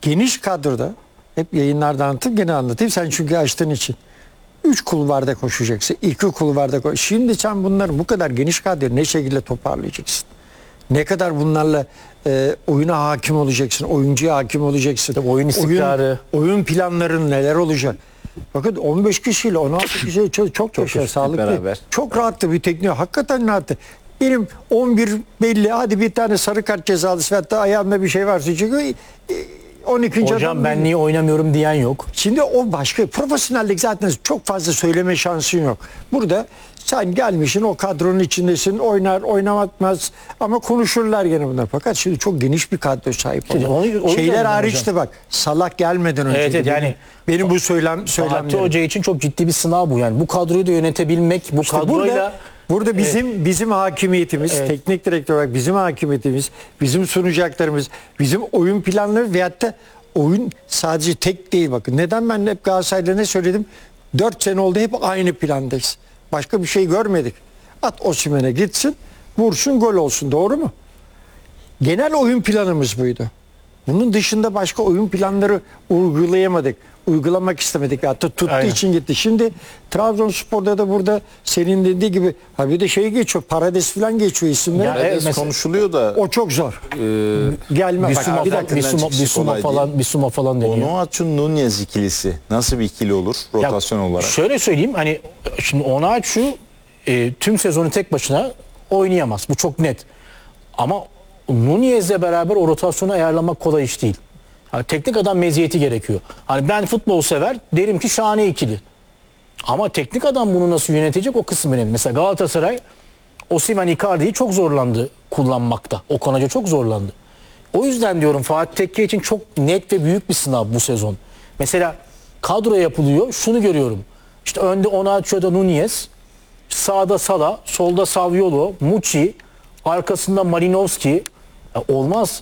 geniş kadroda hep yayınlarda anlattım, gene anlatayım. Sen çünkü açtığın için. 3 kulvarda koşacaksın. 2 kulvarda koş. Şimdi sen bunları bu kadar geniş kadro ne şekilde toparlayacaksın? Ne kadar bunlarla oyuna hakim olacaksın? Oyuncuya hakim olacaksın? Tabii oyun istikrarı. Oyun planların neler olacak? Bakın 15 kişiyle 16 kişiyle çok yaşa, sağlıklı. beraber. Çok rahattı bir tekniği. Hakikaten rahattı. Benim 11 belli. Hadi bir tane sarı kart cezalısı hatta ayağımda bir şey varsa çünkü 12. Hocam adam ben değil. niye oynamıyorum diyen yok. Şimdi o başka. Profesyonellik zaten çok fazla söyleme şansın yok. Burada sen gelmişsin, o kadronun içindesin, oynar oynamaz ama konuşurlar gene bunlar. Fakat şimdi çok geniş bir kadro sahip Şimdi oldu. onu Şeyler diyorum hariç hocam. de bak, Salak gelmeden önce Evet, yani benim bu Fatih söylemlerim. Hoca için çok ciddi bir sınav bu. Yani bu kadroyu da yönetebilmek, bu İşte kadroyla burada bizim hakimiyetimiz, teknik direktör olarak bizim hakimiyetimiz, bizim sunacaklarımız, bizim oyun planları veyahut da oyun sadece tek değil bakın. Neden ben hep Galatasaray'da ne söyledim? 4 sene oldu hep aynı plandayız. Başka bir şey görmedik. At Osimhen'e gitsin, vursun, gol olsun. Doğru mu? Genel oyun planımız buydu. Bunun dışında başka oyun planları uygulayamadık. Uygulamak istemedik. Hatta tuttuğu Aynen. için gitti. Şimdi Trabzonspor'da da burada senin dediği gibi bir de şey geçiyor. Parades falan geçiyor isimler. Ya, Paredes mesela- konuşuluyor da O çok zor. Gelme. Bak, bir dakika. Bisuma falan deniyor. Onuachu Nunez ikilisi nasıl bir ikili olur Ya, rotasyon olarak? Şöyle söyleyeyim, hani şimdi Onaçu tüm sezonu tek başına oynayamaz. Bu çok net. Ama Nunez'le beraber o rotasyonu ayarlamak kolay iş değil. Hani teknik adam meziyeti gerekiyor. Hani ben futbol sever derim ki şahane ikili. Ama teknik adam bunu nasıl yönetecek, o kısım önemli. Mesela Galatasaray Osimhen Icardi'yi çok zorlandı kullanmakta. Okan Hoca çok zorlandı. O yüzden diyorum Fatih Tekke için çok net ve büyük bir sınav bu sezon. Mesela kadro yapılıyor. Şunu görüyorum. İşte önde Onaçu'da Nunez, sağda Sala, solda Saviolo, Muçi, arkasında Malinowski. Ya olmaz.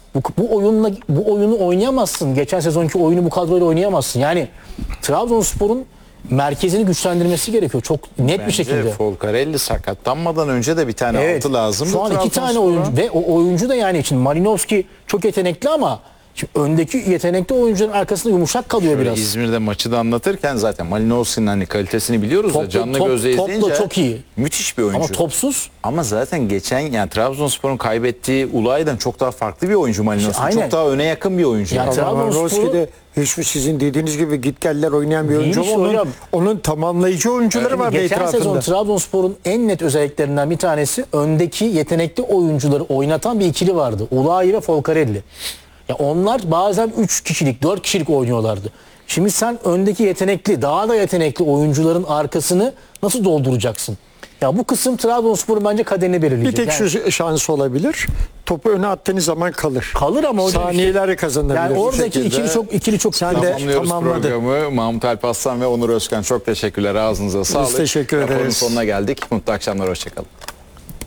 Bu oyunu oynayamazsın. Geçen sezonki oyunu bu kadroyla oynayamazsın. Yani Trabzonspor'un merkezini güçlendirmesi gerekiyor. Çok net bir şekilde. Folcarelli sakatlanmadan önce de bir tane altı lazım. Şu an 2 tane oyuncu ve o oyuncu da yani için Malinowski çok yetenekli ama şimdi öndeki yetenekli oyuncuların arkasında yumuşak kalıyor Böyle biraz. İzmir'de maçı da anlatırken zaten Malinowski'nin hani kalitesini biliyoruz da canlı gözle topla izleyince çok iyi. müthiş bir oyuncu. Ama topsuz. Ama zaten geçen yani Trabzonspor'un kaybettiği Ulay'dan çok daha farklı bir oyuncu Malinowski. Aynen. Çok daha öne yakın bir oyuncu. Yani Trabzonspor'da hiçbir sizin dediğiniz gibi gitgeller oynayan bir oyuncu Değilmiş ama hocam. onun tamamlayıcı oyuncuları var Geçen etrafında. sezon Trabzonspor'un en net özelliklerinden bir tanesi öndeki yetenekli oyuncuları oynatan bir ikili vardı. Ulayi ve Folcarelli. Ya onlar bazen 3 kişilik, 4 kişilik oynuyorlardı. Şimdi sen öndeki yetenekli, daha da yetenekli oyuncuların arkasını nasıl dolduracaksın? Ya bu kısım Trabzonspor'un bence kaderini belirleyecek. Bir tek şu şansı olabilir. Topu öne attığınız zaman kalır. Kalır ama hocam saniyeler kazanabilir. yani Bu oradaki şekilde. ikili çok Sen de Tamamlıyoruz tamamladı. programı. Mahmut Alparslan ve Onur Özkan çok teşekkürler. Ağzınıza sağlık. teşekkür Raporun ederiz. sonuna geldik. Mutlu akşamlar. Hoşçakalın.